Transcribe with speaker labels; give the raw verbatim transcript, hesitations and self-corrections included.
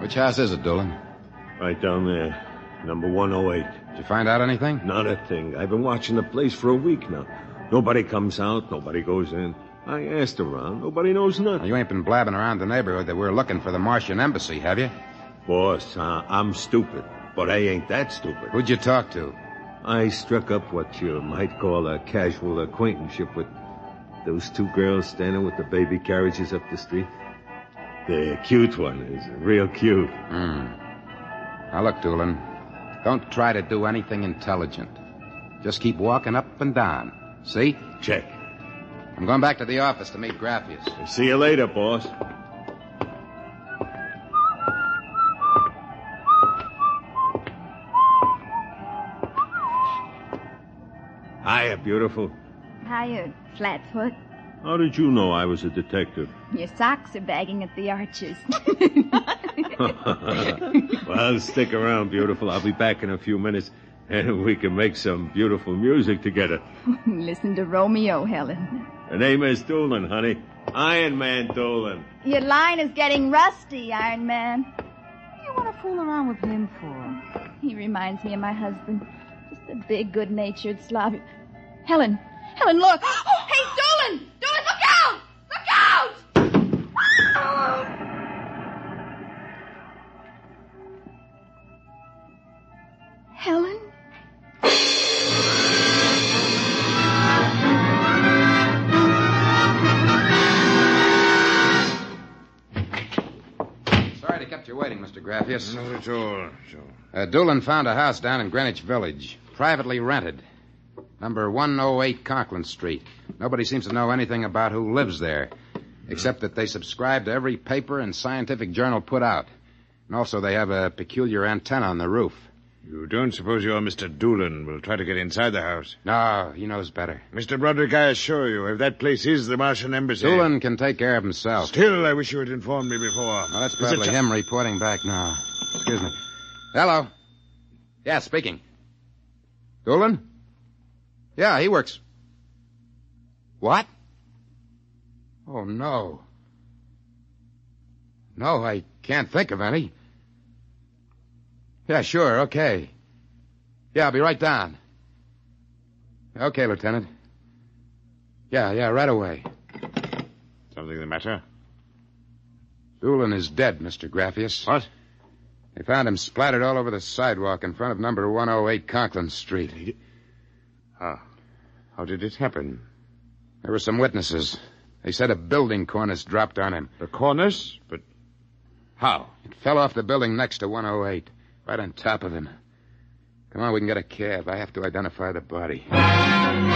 Speaker 1: Which house is it, Doolin?
Speaker 2: Right down there. Number one oh eight.
Speaker 1: Did you find out anything?
Speaker 2: Not a thing. I've been watching the place for a week now. Nobody comes out. Nobody goes in. I asked around. Nobody knows nothing.
Speaker 1: Well, you ain't been blabbing around the neighborhood that we're looking for the Martian embassy, have you?
Speaker 2: Boss, uh, I'm stupid. But I ain't that stupid.
Speaker 1: Who'd you talk to?
Speaker 2: I struck up what you might call a casual acquaintanceship with those two girls standing with the baby carriages up the street. The cute one is real cute.
Speaker 1: Hmm. Now, look, Doolin, don't try to do anything intelligent. Just keep walking up and down. See?
Speaker 2: Check.
Speaker 1: I'm going back to the office to meet Graffius.
Speaker 2: See you later, boss. Hiya, beautiful.
Speaker 3: Hiya, Flatfoot.
Speaker 2: How did you know I was a detective?
Speaker 3: Your socks are bagging at the arches.
Speaker 2: Well, stick around, beautiful. I'll be back in a few minutes, and we can make some beautiful music together.
Speaker 3: Listen to Romeo, Helen.
Speaker 2: The name is Doolin, honey. Iron Man Doolin.
Speaker 3: Your line is getting rusty, Iron Man.
Speaker 4: What do you want to fool around with him for?
Speaker 3: He reminds me of my husband. Just a big, good-natured Slav. Helen! Helen, look! Oh, hey, Doolin! Doolin, look out! Look out! Helen?
Speaker 1: Sorry to kept you waiting, Mister Graffius.
Speaker 5: Not at all, Joe.
Speaker 1: Uh, Doolin found a house down in Greenwich Village, privately rented. Number one oh eight Conklin Street. Nobody seems to know anything about who lives there, except that they subscribe to every paper and scientific journal put out. And also they have a peculiar antenna on the roof.
Speaker 5: You don't suppose your Mister Doolin will try to get inside the house?
Speaker 1: No, he knows better.
Speaker 5: Mister Broderick, I assure you, if that place is the Martian embassy...
Speaker 1: Doolin can take care of himself.
Speaker 5: Still, I wish you had informed me before.
Speaker 1: Well, that's
Speaker 5: It's a
Speaker 1: probably
Speaker 5: ch-
Speaker 1: him reporting back now. Excuse me. Hello? Yeah, speaking. Doolin? Yeah, he works. What? Oh, no. No, I can't think of any. Yeah, sure, okay. Yeah, I'll be right down. Okay, Lieutenant. Yeah, yeah, right away.
Speaker 5: Something the matter?
Speaker 1: Doolin is dead, Mister Graffius.
Speaker 5: What?
Speaker 1: They found him splattered all over the sidewalk in front of number one oh eight Conklin Street.
Speaker 5: He... How? How did it happen?
Speaker 1: There were some witnesses. They said a building cornice dropped on him.
Speaker 5: The cornice? But how?
Speaker 1: It fell off the building next to one oh eight, right on top of him. Come on, we can get a cab. I have to identify the body.